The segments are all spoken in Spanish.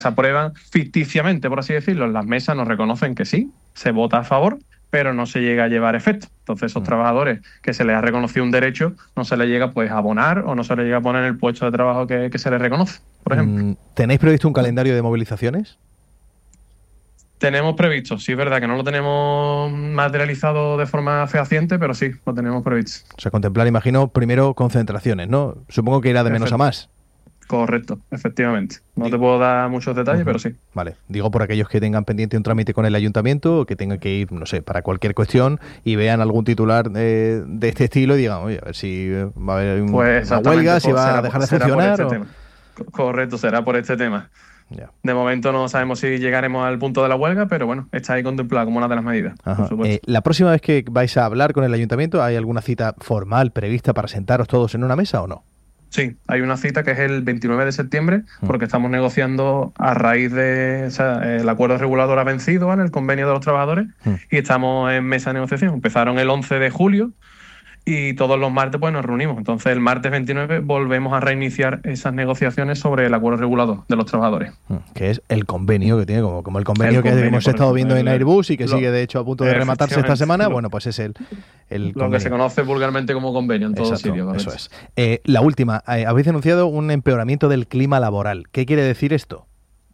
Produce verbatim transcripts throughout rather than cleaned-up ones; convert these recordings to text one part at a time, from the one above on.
se aprueban ficticiamente, por así decirlo. Las mesas nos reconocen que sí, se vota a favor, pero no se llega a llevar efecto. Entonces, esos mm. trabajadores que se les ha reconocido un derecho, no se les llega pues a abonar o no se les llega a poner el puesto de trabajo que, que se les reconoce, por ejemplo. ¿Tenéis previsto un calendario de movilizaciones? Tenemos previsto, sí es verdad que no lo tenemos materializado de forma fehaciente, pero sí, lo tenemos previsto. O sea, contemplar, imagino, primero concentraciones, ¿no? Supongo que irá de menos Efect- a más. Correcto, efectivamente. No te puedo dar muchos detalles, uh-huh. pero sí. Vale, digo por aquellos que tengan pendiente un trámite con el ayuntamiento o que tengan que ir, no sé, para cualquier cuestión y vean algún titular eh, de este estilo y digan, oye, a ver si va a haber un, pues una huelga, si va será, a dejar de será funcionar. Por este o... tema. Correcto, será por este tema. Ya. De momento no sabemos si llegaremos al punto de la huelga, pero bueno, está ahí contemplado como una de las medidas. Por supuesto. Eh, la próxima vez que vais a hablar con el ayuntamiento, ¿hay alguna cita formal prevista para sentaros todos en una mesa o no? Sí, hay una cita que es el veintinueve de septiembre, porque estamos negociando a raíz de... O sea, el acuerdo regulador ha vencido en el convenio de los trabajadores mm. y estamos en mesa de negociación. Empezaron el once de julio y todos los martes pues nos reunimos. Entonces el martes veintinueve volvemos a reiniciar esas negociaciones sobre el acuerdo regulador de los trabajadores. Que es el convenio que tiene, como, como el convenio el que convenio, hemos estado viendo en Airbus y que lo, sigue de hecho a punto de rematarse esta semana. Lo, bueno, pues es el, el Lo convenio. que se conoce vulgarmente como convenio en todos sitios. Eso es. Eh, la última, eh, habéis denunciado un empeoramiento del clima laboral. ¿Qué quiere decir esto?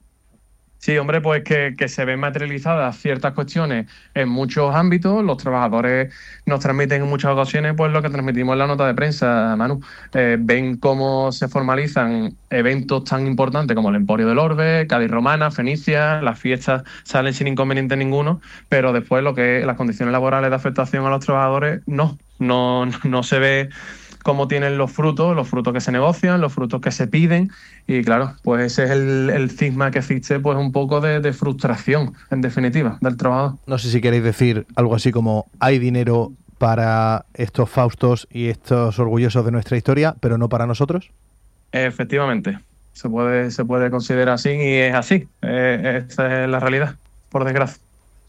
Sí, hombre, pues que, que se ven materializadas ciertas cuestiones en muchos ámbitos. Los trabajadores nos transmiten en muchas ocasiones pues lo que transmitimos en la nota de prensa, Manu. Eh, ven cómo se formalizan eventos tan importantes como el Emporio del Orbe, Cádiz Romana, Fenicia, las fiestas salen sin inconveniente ninguno, pero después lo que las condiciones laborales de afectación a los trabajadores no, no, no se ve cómo tienen los frutos, los frutos que se negocian, los frutos que se piden, y claro, pues ese es el, el cisma que existe, pues un poco de, de frustración, en definitiva, del trabajador. No sé si queréis decir algo así como hay dinero para estos faustos y estos orgullosos de nuestra historia, pero no para nosotros. Efectivamente, se puede, se puede considerar así y es así, eh, esta es la realidad, por desgracia.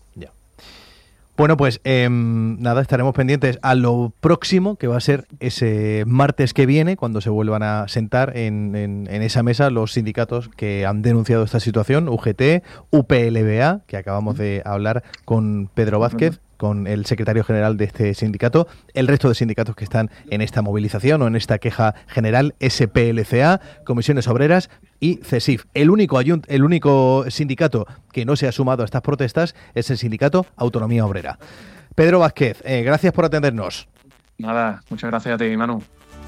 Bueno, pues eh, nada, estaremos pendientes a lo próximo, que va a ser ese martes que viene, cuando se vuelvan a sentar en, en, en esa mesa los sindicatos que han denunciado esta situación, U G T, U P L B A, que acabamos de hablar con Pedro Vázquez, con el secretario general de este sindicato, el resto de sindicatos que están en esta movilización o en esta queja general, S P L C A, Comisiones Obreras y CESIF. El único, ayunt- el único sindicato que no se ha sumado a estas protestas es el sindicato Autonomía Obrera. Pedro Vázquez, eh, gracias por atendernos. Nada, muchas gracias a ti, Manu.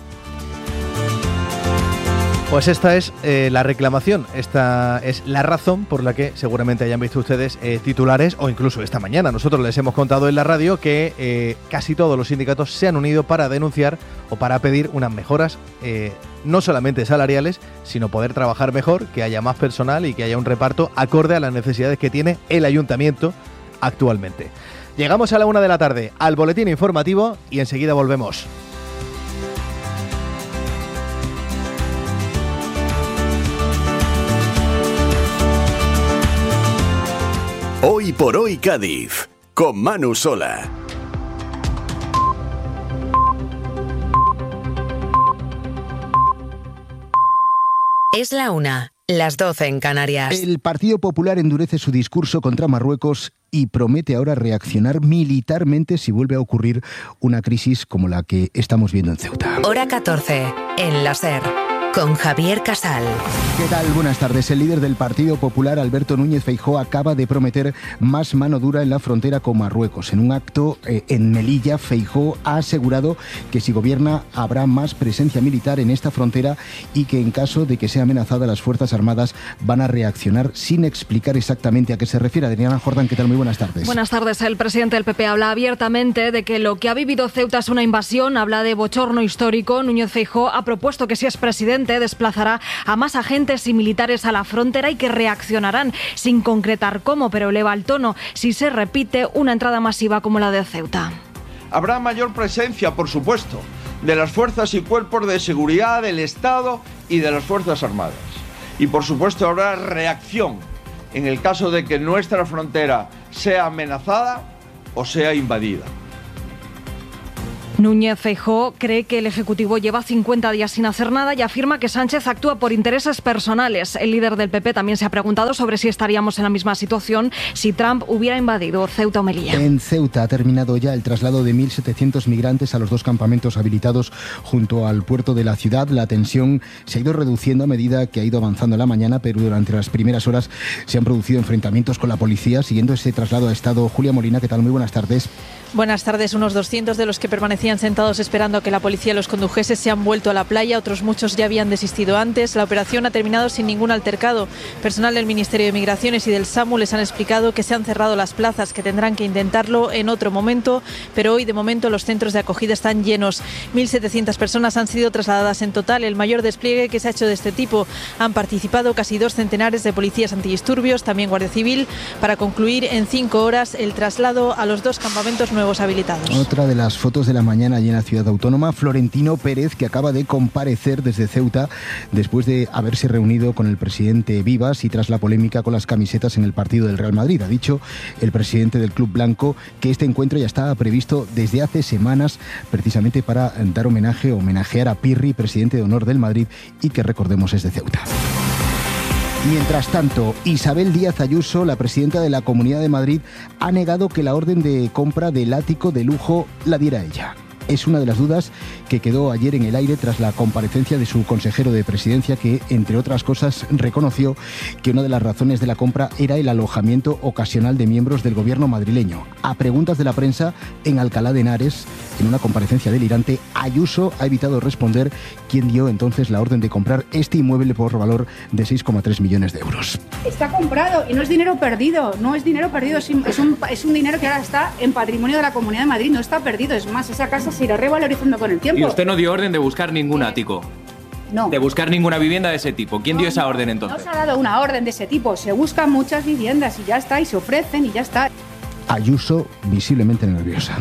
Pues esta es eh, la reclamación, esta es la razón por la que seguramente hayan visto ustedes eh, titulares, o incluso esta mañana nosotros les hemos contado en la radio que eh, casi todos los sindicatos se han unido para denunciar o para pedir unas mejoras eh, no solamente salariales, sino poder trabajar mejor, que haya más personal y que haya un reparto acorde a las necesidades que tiene el ayuntamiento actualmente. Llegamos a la una de la tarde al boletín informativo y enseguida volvemos. Hoy por hoy Cádiz, con Manu Sola. Es la una, las doce en Canarias. El Partido Popular endurece su discurso contra Marruecos y promete ahora reaccionar militarmente si vuelve a ocurrir una crisis como la que estamos viendo en Ceuta. Hora catorce, en la SER. Con Javier Casal. ¿Qué tal? Buenas tardes. El líder del Partido Popular, Alberto Núñez Feijóo, acaba de prometer más mano dura en la frontera con Marruecos. En un acto eh, en Melilla, Feijóo ha asegurado que si gobierna habrá más presencia militar en esta frontera y que en caso de que sea amenazada las Fuerzas Armadas van a reaccionar sin explicar exactamente a qué se refiere. Adriana Jordán, ¿qué tal? Muy buenas tardes. Buenas tardes. El presidente del P P habla abiertamente de que lo que ha vivido Ceuta es una invasión, habla de bochorno histórico. Núñez Feijóo ha propuesto que si es presidente desplazará a más agentes y militares a la frontera y que reaccionarán sin concretar cómo, pero eleva el tono si se repite una entrada masiva como la de Ceuta. Habrá mayor presencia, por supuesto, de las fuerzas y cuerpos de seguridad del Estado y de las Fuerzas Armadas. Y por supuesto habrá reacción en el caso de que nuestra frontera sea amenazada o sea invadida. Núñez Feijóo cree que el Ejecutivo lleva cincuenta días sin hacer nada y afirma que Sánchez actúa por intereses personales. El líder del P P también se ha preguntado sobre si estaríamos en la misma situación si Trump hubiera invadido Ceuta o Melilla. En Ceuta ha terminado ya el traslado de mil setecientos migrantes a los dos campamentos habilitados junto al puerto de la ciudad. La tensión se ha ido reduciendo a medida que ha ido avanzando la mañana, pero durante las primeras horas se han producido enfrentamientos con la policía. Siguiendo ese traslado ha estado Julia Molina. ¿Qué tal? Muy buenas tardes. Buenas tardes. Unos doscientos de los que permanecían sentados esperando a que la policía los condujese se han vuelto a la playa. Otros muchos ya habían desistido antes. La operación ha terminado sin ningún altercado. Personal del Ministerio de Migraciones y del SAMU les han explicado que se han cerrado las plazas, que tendrán que intentarlo en otro momento, pero hoy de momento los centros de acogida están llenos. mil setecientas personas han sido trasladadas en total, el mayor despliegue que se ha hecho de este tipo. Han participado casi dos centenares de policías antidisturbios, también Guardia Civil, para concluir en cinco horas el traslado a los dos campamentos nuevos habilitados. Otra de las fotos de la mañana allí en la ciudad autónoma, Florentino Pérez, que acaba de comparecer desde Ceuta después de haberse reunido con el presidente Vivas y tras la polémica con las camisetas en el partido del Real Madrid. Ha dicho el presidente del Club Blanco que este encuentro ya estaba previsto desde hace semanas, precisamente para dar homenaje, homenajear a Pirri, presidente de honor del Madrid, y que recordemos es de Ceuta. Mientras tanto, Isabel Díaz Ayuso, la presidenta de la Comunidad de Madrid, ha negado que la orden de compra del ático de lujo la diera ella. Es una de las dudas que quedó ayer en el aire tras la comparecencia de su consejero de Presidencia, que, entre otras cosas, reconoció que una de las razones de la compra era el alojamiento ocasional de miembros del gobierno madrileño. A preguntas de la prensa en Alcalá de Henares, en una comparecencia delirante, Ayuso ha evitado responder quién dio entonces la orden de comprar este inmueble por valor de seis coma tres millones de euros. Está comprado y no es dinero perdido, no es dinero perdido, es un, es un dinero que ahora está en patrimonio de la Comunidad de Madrid, no está perdido, es más, esa casa se irá revalorizando con el tiempo. Y usted no dio orden de buscar ningún ático. No. De buscar ninguna vivienda de ese tipo. ¿Quién no, dio esa no, orden entonces? No se ha dado una orden de ese tipo. Se buscan muchas viviendas y ya está, y se ofrecen y ya está. Ayuso visiblemente nerviosa.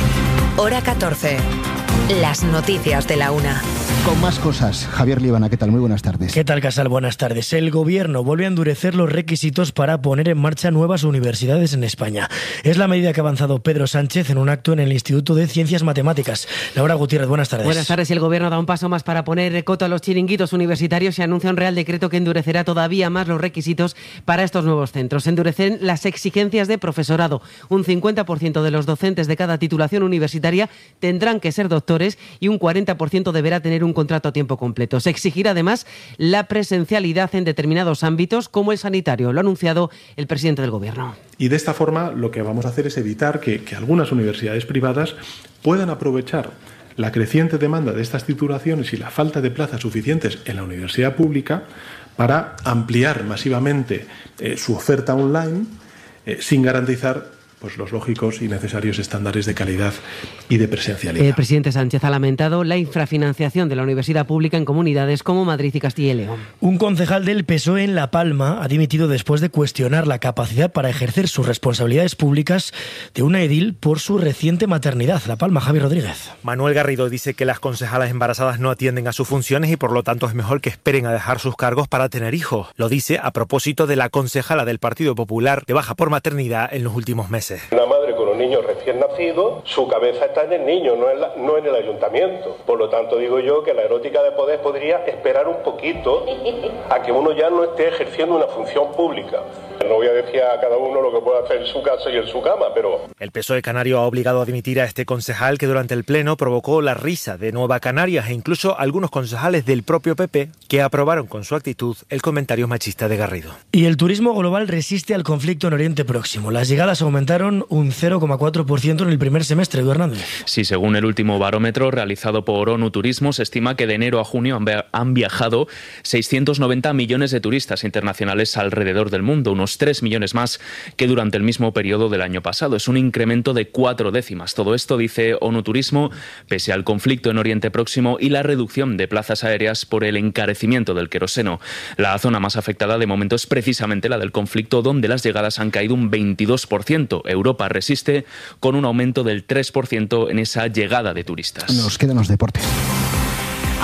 Hora catorce. Las noticias de la una. Con más cosas, Javier Líbana, ¿qué tal? Muy buenas tardes. ¿Qué tal, Casal? Buenas tardes. El Gobierno vuelve a endurecer los requisitos para poner en marcha nuevas universidades en España. Es la medida que ha avanzado Pedro Sánchez en un acto en el Instituto de Ciencias Matemáticas. Laura Gutiérrez, buenas tardes. Buenas tardes. El Gobierno da un paso más para poner coto a los chiringuitos universitarios y anuncia un real decreto que endurecerá todavía más los requisitos para estos nuevos centros. Endurecen las exigencias de profesorado. Un cincuenta por ciento de los docentes de cada titulación universitaria tendrán que ser doctores y un cuarenta por ciento deberá tener un contrato a tiempo completo. Se exigirá además la presencialidad en determinados ámbitos como el sanitario. Lo ha anunciado el presidente del Gobierno. Y de esta forma lo que vamos a hacer es evitar que, que algunas universidades privadas puedan aprovechar la creciente demanda de estas titulaciones y la falta de plazas suficientes en la universidad pública para ampliar masivamente eh, su oferta online eh, sin garantizar pues los lógicos y necesarios estándares de calidad y de presencialidad. El presidente Sánchez ha lamentado la infrafinanciación de la universidad pública en comunidades como Madrid y Castilla y León. Un concejal del P S O E en La Palma ha dimitido después de cuestionar la capacidad para ejercer sus responsabilidades públicas de una edil por su reciente maternidad. La Palma, Javi Rodríguez. Manuel Garrido dice que las concejalas embarazadas no atienden a sus funciones y por lo tanto es mejor que esperen a dejar sus cargos para tener hijos. Lo dice a propósito de la concejala del Partido Popular de baja por maternidad en los últimos meses. Una madre con un niño recién nacido, su cabeza está en el niño, no en, la, no en el ayuntamiento. Por lo tanto, digo yo que la erótica de poder podría esperar un poquito a que uno ya no esté ejerciendo una función pública. No voy a decir a cada uno lo que puede hacer en su casa y en su cama, pero... El P S O E canario ha obligado a dimitir a este concejal que durante el pleno provocó la risa de Nueva Canarias e incluso algunos concejales del propio P P que aprobaron con su actitud el comentario machista de Garrido. Y el turismo global resiste al conflicto en Oriente Próximo. Las llegadas aumentaron un cero coma cuatro por ciento en el primer semestre. Edu Hernández. Sí, según el último barómetro realizado por ONU Turismo, se estima que de enero a junio han viajado seiscientos noventa millones de turistas internacionales alrededor del mundo, unos tres millones más que durante el mismo periodo del año pasado. Es un incremento de cuatro décimas. Todo esto, dice ONU Turismo, pese al conflicto en Oriente Próximo y la reducción de plazas aéreas por el encarecimiento del queroseno. La zona más afectada de momento es precisamente la del conflicto, donde las llegadas han caído un veintidós por ciento. Europa resiste con un aumento del tres por ciento en esa llegada de turistas. Nos quedan los deportes.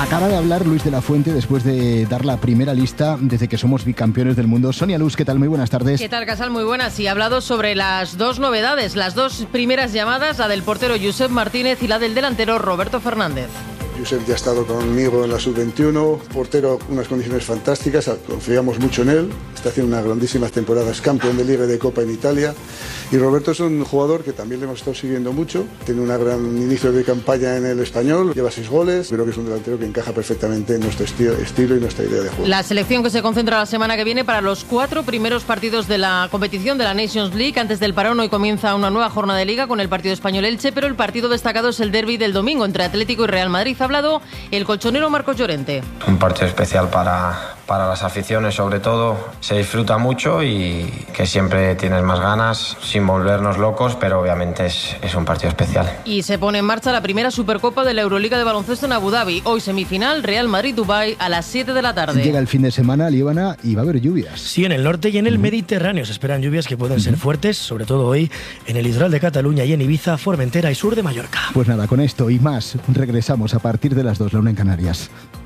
Acaba de hablar Luis de la Fuente después de dar la primera lista desde que somos bicampeones del mundo. Sonia Luz, ¿qué tal? Muy buenas tardes. ¿Qué tal, Casal? Muy buenas. Y ha hablado sobre las dos novedades, las dos primeras llamadas, la del portero Josep Martínez y la del delantero Roberto Fernández. Josep ya ha estado conmigo en la sub veintiuno, portero, unas condiciones fantásticas, confiamos mucho en él, está haciendo unas grandísimas temporadas, campeón de Liga y de Copa en Italia. Y Roberto es un jugador que también le hemos estado siguiendo mucho, tiene un gran inicio de campaña en el Español, lleva seis goles, creo que es un delantero que encaja perfectamente en nuestro estilo, estilo y nuestra idea de juego. La selección que se concentra la semana que viene para los cuatro primeros partidos de la competición de la Nations League. Antes del parón hoy comienza una nueva jornada de Liga con el partido Español-Elche, pero el partido destacado es el derbi del domingo entre Atlético y Real Madrid. Ha hablado el colchonero Marcos Llorente. Un partido especial para, para las aficiones, sobre todo. Se disfruta mucho y que siempre tienes más ganas, sin volvernos locos, pero obviamente es, es un partido especial. Y se pone en marcha la primera Supercopa de la Euroliga de baloncesto en Abu Dhabi. Hoy semifinal, Real Madrid-Dubái a las siete de la tarde. Llega el fin de semana, Líbana, y va a haber lluvias. Sí, en el norte y en el uh-huh. Mediterráneo se esperan lluvias que pueden uh-huh. ser fuertes, sobre todo hoy en el litoral de Cataluña y en Ibiza, Formentera y sur de Mallorca. Pues nada, con esto y más, regresamos a partir de las dos, la una en Canarias.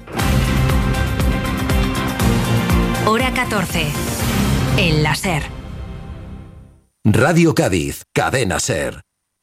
Hora catorce. El la SER. Radio Cádiz, Cadena SER.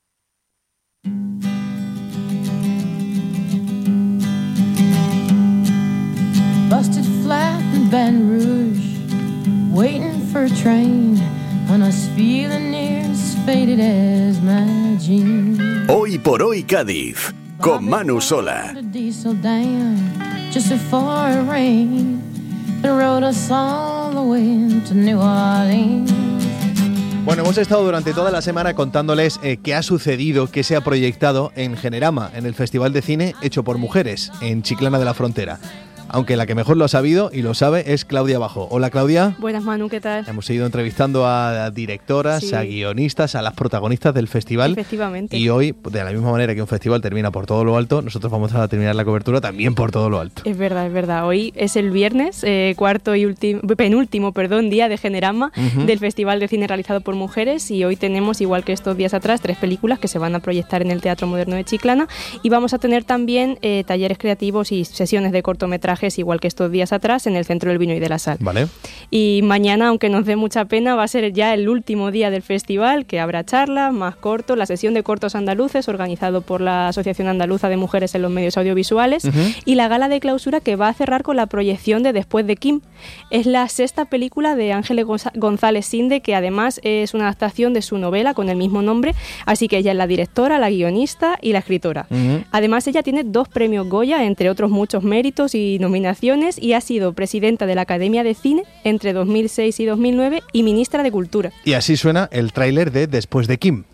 Busted flat in Baton Rouge, waiting for a train, and I was feeling near as faded as my jeans. Hoy por hoy Cádiz, con Manu Sola. Diesel down just before it rained, and rode us all the way to New Orleans. Bueno, hemos estado durante toda la semana contándoles eh, qué ha sucedido, qué se ha proyectado en Generama, en el Festival de Cine hecho por mujeres, en Chiclana de la Frontera. Aunque la que mejor lo ha sabido y lo sabe es Claudia Bajo. Hola, Claudia. Buenas, Manu, ¿qué tal? Hemos ido entrevistando a directoras, sí. a guionistas, a las protagonistas del festival. Efectivamente. Y hoy, de la misma manera que un festival termina por todo lo alto, nosotros vamos a terminar la cobertura también por todo lo alto. Es verdad, es verdad. Hoy es el viernes, eh, cuarto y último, penúltimo, perdón, día de Generama, uh-huh. del Festival de Cine realizado por mujeres, y hoy tenemos, igual que estos días atrás, tres películas que se van a proyectar en el Teatro Moderno de Chiclana, y vamos a tener también eh, talleres creativos y sesiones de cortometrajes, igual que estos días atrás, en el Centro del Vino y de la Sal. Vale. Y mañana, aunque nos dé mucha pena, va a ser ya el último día del festival, que habrá charlas, más cortos, la sesión de cortos andaluces, organizado por la Asociación Andaluza de Mujeres en los Medios Audiovisuales, uh-huh. y la gala de clausura, que va a cerrar con la proyección de Después de Kim. Es la sexta película de Ángeles González Sinde, que además es una adaptación de su novela con el mismo nombre, así que ella es la directora, la guionista y la escritora. Uh-huh. Además, ella tiene dos premios Goya, entre otros muchos méritos y nominaciones, y ha sido presidenta de la Academia de Cine entre dos mil seis y dos mil nueve y ministra de Cultura. Y así suena el tráiler de Después de Kim.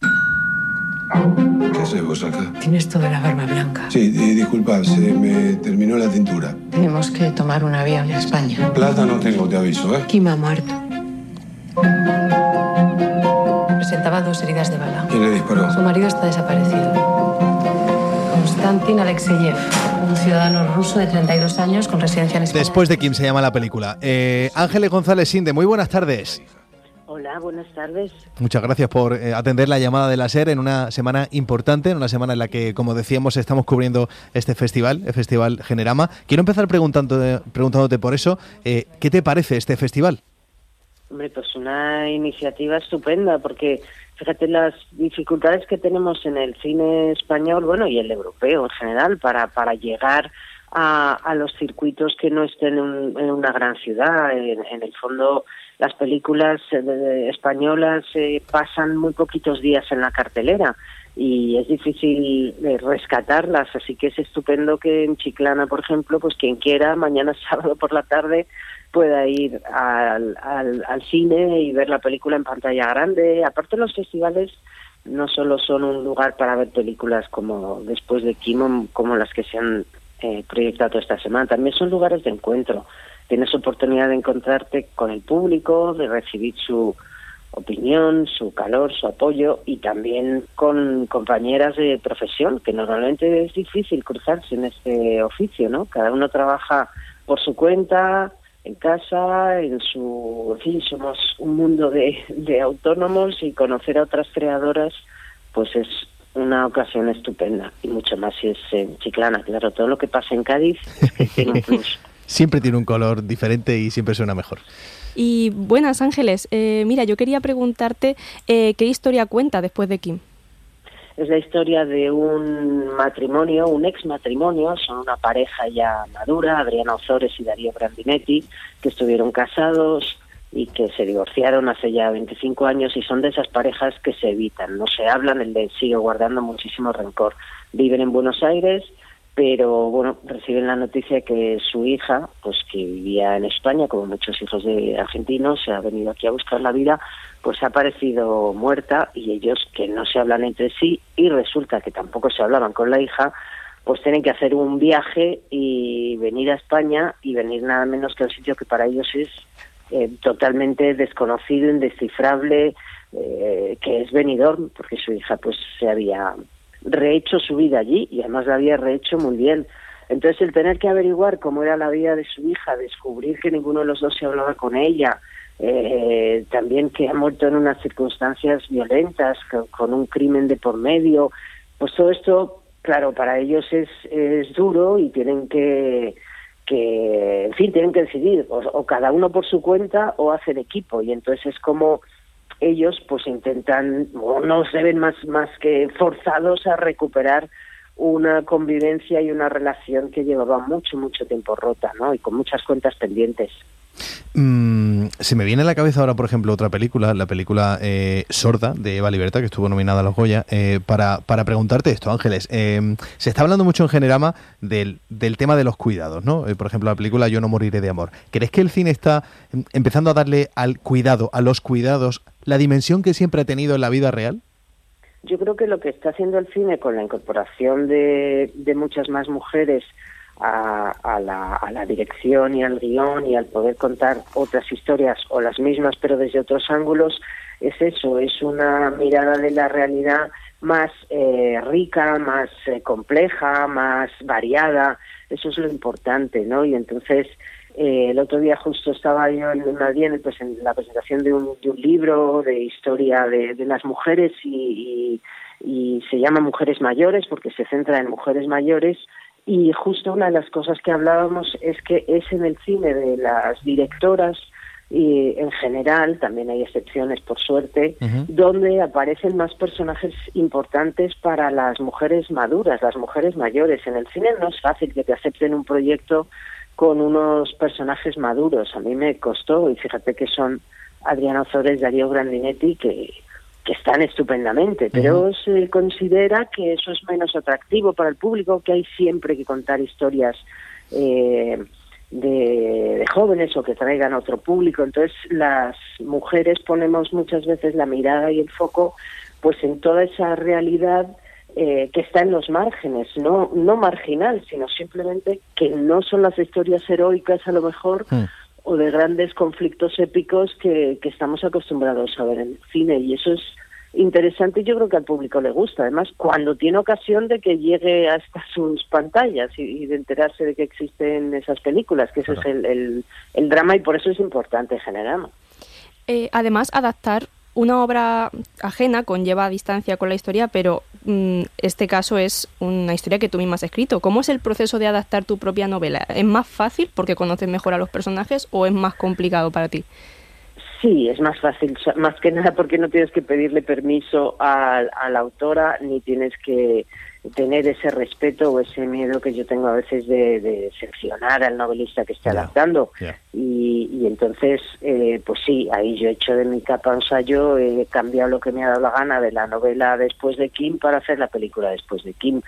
¿Qué hacemos acá? Tienes toda la barba blanca. Sí, di- disculpa, se me terminó la tintura. Tenemos que tomar un avión a España. Plata no tengo, te aviso, ¿eh? Kim ha muerto. Presentaba dos heridas de bala. ¿Quién le disparó? Su marido está desaparecido. Konstantin Alexeyev, un ciudadano ruso de treinta y dos años con residencia en España. Después de Kim se llama la película. Eh, Ángeles González Sinde, muy buenas tardes. Hola, buenas tardes. Muchas gracias por eh, atender la llamada de la SER en una semana importante, en una semana en la que, como decíamos, estamos cubriendo este festival, el Festival Generama. Quiero empezar preguntándote, preguntándote por eso, eh, ¿qué te parece este festival? Hombre, pues una iniciativa estupenda, porque fíjate las dificultades que tenemos en el cine español, bueno, y el europeo en general, para, para llegar a, a los circuitos que no estén en, un, en una gran ciudad. En, en el fondo, las películas eh, españolas eh, pasan muy poquitos días en la cartelera y es difícil eh, rescatarlas, así que es estupendo que en Chiclana, por ejemplo, pues quien quiera, mañana sábado por la tarde, pueda ir al, al, al cine y ver la película en pantalla grande. Aparte, los festivales no solo son un lugar para ver películas como Después de Kim, como las que se han eh, proyectado esta semana, también son lugares de encuentro. Tienes oportunidad de encontrarte con el público, de recibir su opinión, su calor, su apoyo, y también con compañeras de profesión, que normalmente es difícil cruzarse en este oficio, ¿no? Cada uno trabaja por su cuenta, en casa, en su... En fin, somos un mundo de, de autónomos, y conocer a otras creadoras pues es una ocasión estupenda, y mucho más si es en Chiclana. Claro, todo lo que pasa en Cádiz es que tiene un plus. Siempre tiene un color diferente y siempre suena mejor. Y buenas, Ángeles. Eh, mira, yo quería preguntarte eh, ¿qué historia cuenta después de Kim? Es la historia de un matrimonio, un ex matrimonio, son una pareja ya madura, Adriana Ozores y Darío Grandinetti, que estuvieron casados y que se divorciaron hace ya veinticinco años, y son de esas parejas que se evitan, no se hablan, el de sigue guardando muchísimo rencor. Viven en Buenos Aires, pero bueno, reciben la noticia que su hija, pues que vivía en España, como muchos hijos de argentinos, se ha venido aquí a buscar la vida, pues ha aparecido muerta, y ellos, que no se hablan entre sí, y resulta que tampoco se hablaban con la hija, pues tienen que hacer un viaje y venir a España, y venir nada menos que a un sitio que para ellos es eh, totalmente desconocido, indescifrable, eh, que es Benidorm, porque su hija pues se había rehecho su vida allí, y además la había rehecho muy bien. Entonces el tener que averiguar cómo era la vida de su hija, descubrir que ninguno de los dos se hablaba con ella, eh, también que ha muerto en unas circunstancias violentas, con, con un crimen de por medio, pues todo esto, claro, para ellos es, es duro, y tienen que, que, en fin, tienen que decidir, o, o cada uno por su cuenta o hacen equipo, y entonces es como ellos pues intentan, o no se ven más, más que forzados a recuperar una convivencia y una relación que llevaba mucho, mucho tiempo rota, ¿no? Y con muchas cuentas pendientes. Mm, se me viene a la cabeza ahora, por ejemplo, otra película, la película eh, Sorda, de Eva Libertad, que estuvo nominada a los Goya, eh, para, para preguntarte esto, Ángeles. Eh, se está hablando mucho en Generama del, del tema de los cuidados, ¿no? Eh, por ejemplo, la película Yo no moriré de amor. ¿Crees que el cine está empezando a darle al cuidado, a los cuidados, la dimensión que siempre ha tenido en la vida real? Yo creo que lo que está haciendo el cine, con la incorporación de, de muchas más mujeres a, a, la, a la dirección y al guión, y al poder contar otras historias o las mismas pero desde otros ángulos, es eso, es una mirada de la realidad más eh, rica, más eh, compleja, más variada. Eso es lo importante, ¿no? Y entonces eh, el otro día justo estaba yo en Madrid en, pues, en la presentación de un, de un libro de historia de, de las mujeres, y, y, y se llama Mujeres Mayores porque se centra en mujeres mayores. Y justo una de las cosas que hablábamos es que es en el cine de las directoras, y en general, también hay excepciones por suerte, uh-huh. donde aparecen más personajes importantes para las mujeres maduras, las mujeres mayores. En el cine no es fácil que te acepten un proyecto con unos personajes maduros. A mí me costó, y fíjate que son Adriana Ozores, Darío Grandinetti, que... que están estupendamente, pero uh-huh. se considera que eso es menos atractivo para el público, que hay siempre que contar historias eh, de, de jóvenes o que traigan a otro público. Entonces las mujeres ponemos muchas veces la mirada y el foco pues en toda esa realidad eh, que está en los márgenes, no, no marginal, sino simplemente que no son las historias heroicas a lo mejor, uh-huh. o de grandes conflictos épicos que, que estamos acostumbrados a ver en el cine, y eso es interesante, y yo creo que al público le gusta, además cuando tiene ocasión de que llegue hasta sus pantallas y, y de enterarse de que existen esas películas, que claro. ese es el, el, el drama, y por eso es importante Generama. Eh, además, adaptar una obra ajena conlleva distancia con la historia, pero mmm, este caso es una historia que tú misma has escrito. ¿Cómo es el proceso de adaptar tu propia novela? ¿Es más fácil porque conoces mejor a los personajes, o es más complicado para ti? Sí, es más fácil, más que nada porque no tienes que pedirle permiso a, a la autora, ni tienes que tener ese respeto o ese miedo que yo tengo a veces de, de seccionar al novelista que está yeah. adaptando. Yeah. Y, y entonces, eh, pues sí, ahí yo he hecho de mi capa un ensayo, he cambiado lo que me ha dado la gana de la novela Después de Kim para hacer la película Después de Kim.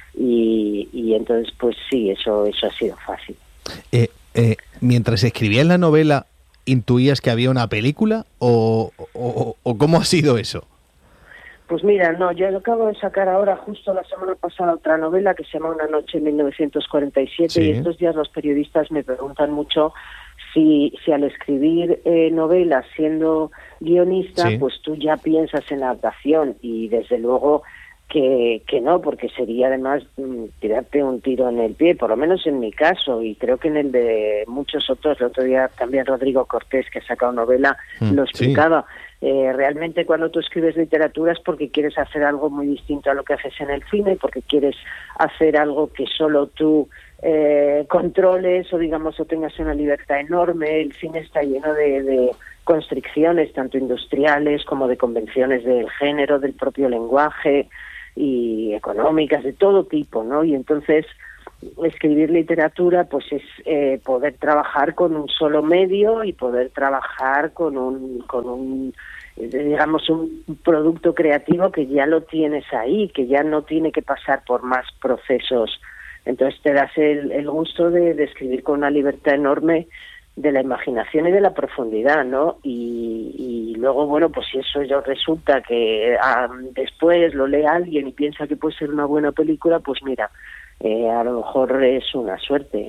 Y, y entonces, pues sí, eso, eso ha sido fácil. Eh, eh, mientras escribías la novela, ¿intuías que había una película o, o, o cómo ha sido eso? Pues mira, no, yo acabo de sacar ahora justo la semana pasada otra novela que se llama Una noche en mil novecientos cuarenta y siete, sí. y estos días los periodistas me preguntan mucho si, si al escribir eh, novelas siendo guionista, sí. pues tú ya piensas en la adaptación, y desde luego que, que no, porque sería además mm, tirarte un tiro en el pie, por lo menos en mi caso, y creo que en el de muchos otros. El otro día también Rodrigo Cortés, que ha sacado novela, mm, lo explicaba. Sí. Eh, realmente cuando tú escribes literatura es porque quieres hacer algo muy distinto a lo que haces en el cine, porque quieres hacer algo que solo tú eh, controles o digamos o tengas una libertad enorme. El cine está lleno de, de constricciones, tanto industriales como de convenciones del género, del propio lenguaje y económicas, de todo tipo, ¿no? Y entonces escribir literatura pues es eh, poder trabajar con un solo medio y poder trabajar con un con un digamos un producto creativo que ya lo tienes ahí, que ya no tiene que pasar por más procesos. Entonces te das el, el gusto de, de escribir con una libertad enorme de la imaginación y de la profundidad, ¿no? Y, y luego, bueno, pues si eso ya resulta que ah, después lo lee alguien y piensa que puede ser una buena película, pues mira, Eh, a lo mejor es una suerte.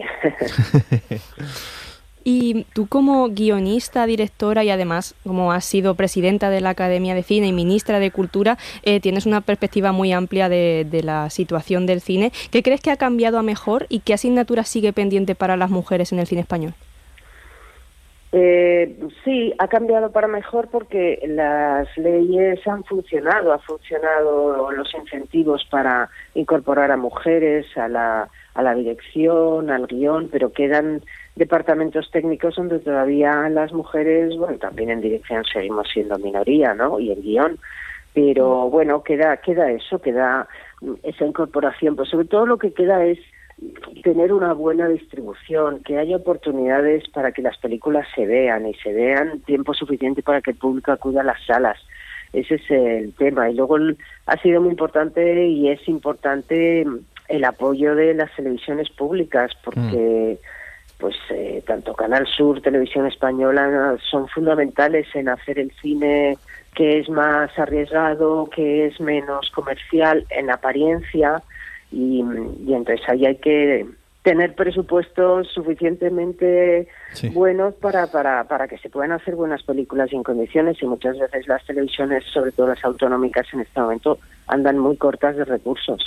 Y tú como guionista, directora y además como has sido presidenta de la Academia de Cine y ministra de Cultura, eh, tienes una perspectiva muy amplia de, de la situación del cine. ¿Qué crees que ha cambiado a mejor y qué asignatura sigue pendiente para las mujeres en el cine español? Eh, sí, ha cambiado para mejor porque las leyes han funcionado, han funcionado los incentivos para incorporar a mujeres a la, a la dirección, al guión, pero quedan departamentos técnicos donde todavía las mujeres, bueno, también en dirección seguimos siendo minoría, ¿no? Y en guión, pero bueno, queda, queda eso, queda esa incorporación, pero sobre todo lo que queda es tener una buena distribución, que haya oportunidades para que las películas se vean y se vean tiempo suficiente para que el público acuda a las salas. Ese es el tema. Y luego ha sido muy importante y es importante el apoyo de las televisiones públicas, porque mm. pues eh, tanto Canal Sur, Televisión Española son fundamentales en hacer el cine que es más arriesgado, que es menos comercial en apariencia. Y, y entonces ahí hay que tener presupuestos suficientemente sí. buenos para, para, para que se puedan hacer buenas películas en condiciones, y muchas veces las televisiones, sobre todo las autonómicas en este momento, andan muy cortas de recursos.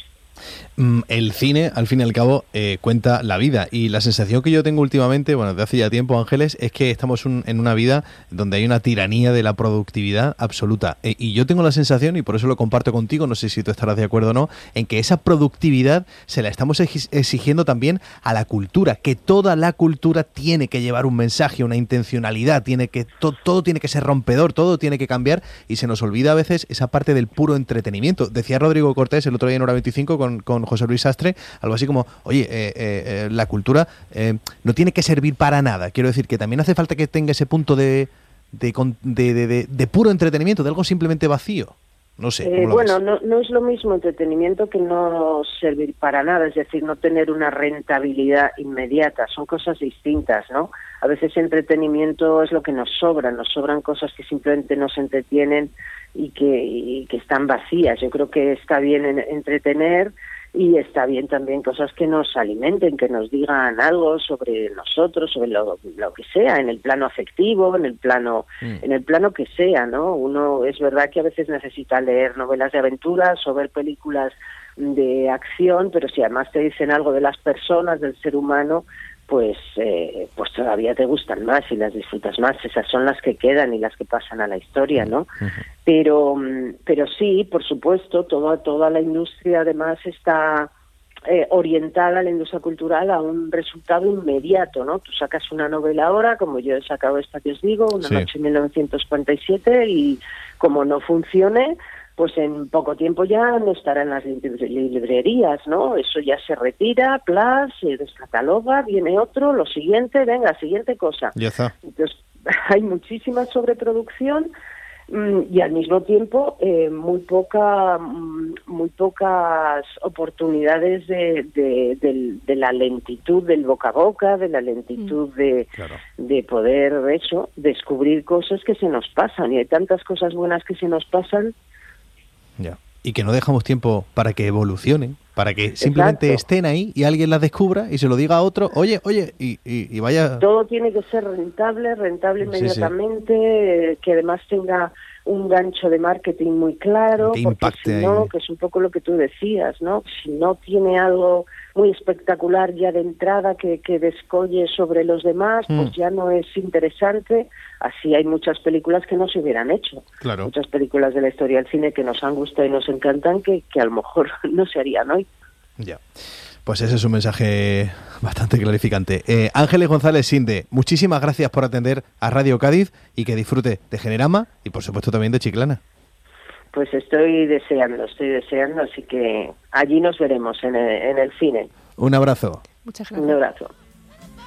El cine, al fin y al cabo, eh, cuenta la vida, y la sensación que yo tengo últimamente, bueno, desde hace ya tiempo, Ángeles, es que estamos un, en una vida donde hay una tiranía de la productividad absoluta, eh, y yo tengo la sensación, y por eso lo comparto contigo, no sé si tú estarás de acuerdo o no, en que esa productividad se la estamos exigiendo también a la cultura, que toda la cultura tiene que llevar un mensaje, una intencionalidad, tiene que to, todo tiene que ser rompedor, todo tiene que cambiar, y se nos olvida a veces esa parte del puro entretenimiento. Decía Rodrigo Cortés el otro día en Hora veinticinco con con José Luis Sastre, algo así como, oye, eh, eh, la cultura eh, no tiene que servir para nada. Quiero decir que también hace falta que tenga ese punto de, de, de, de, de, de puro entretenimiento, de algo simplemente vacío. No sé. Eh, bueno, no, no es lo mismo entretenimiento que no servir para nada, es decir, no tener una rentabilidad inmediata, son cosas distintas, ¿no? A veces entretenimiento es lo que nos sobra, nos sobran cosas que simplemente nos entretienen y que, y que están vacías. Yo creo que está bien en, entretener, y está bien también cosas que nos alimenten, que nos digan algo sobre nosotros, sobre lo, lo que sea, en el plano afectivo, en el plano mm. en el plano que sea, ¿no? Uno es verdad que a veces necesita leer novelas de aventuras o ver películas de acción, pero si además te dicen algo de las personas, del ser humano, pues eh, pues todavía te gustan más y las disfrutas más. Esas son las que quedan y las que pasan a la historia, ¿no? Uh-huh. Pero pero sí, por supuesto, toda toda la industria además está eh, orientada, la industria cultural, a un resultado inmediato, ¿no? Tú sacas una novela ahora, como yo he sacado esta que os digo, Una sí. noche en mil novecientos cuarenta y siete, y como no funcione, pues en poco tiempo ya no estará en las librerías, ¿no? Eso ya se retira, plas, se descataloga, viene otro, lo siguiente, venga, siguiente cosa. Ya está. Entonces, hay muchísima sobreproducción mmm, y al mismo tiempo eh, muy poca, mmm, muy pocas oportunidades de, de, de, de la lentitud del boca a boca, de la lentitud de, claro. de poder, eso, descubrir cosas que se nos pasan. Y hay tantas cosas buenas que se nos pasan. Ya. Y que no dejamos tiempo para que evolucionen, para que simplemente Exacto. estén ahí y alguien las descubra y se lo diga a otro, oye, oye, y, y, y vaya... Todo tiene que ser rentable, rentable inmediatamente, sí, sí. que además tenga un gancho de marketing muy claro, que porque impacte si no, ahí. que es un poco lo que tú decías, ¿no? Si no tiene algo muy espectacular ya de entrada que, que descolle sobre los demás, Mm. pues ya no es interesante. Así hay muchas películas que no se hubieran hecho. Claro. Muchas películas de la historia del cine que nos han gustado y nos encantan que, que a lo mejor no se harían hoy. Ya. Pues ese es un mensaje bastante clarificante. Eh, Ángeles González Sinde, muchísimas gracias por atender a Radio Cádiz y que disfrute de Generama y por supuesto también de Chiclana. Pues estoy deseando, estoy deseando, así que allí nos veremos en el, en el cine. Un abrazo. Muchas Un abrazo.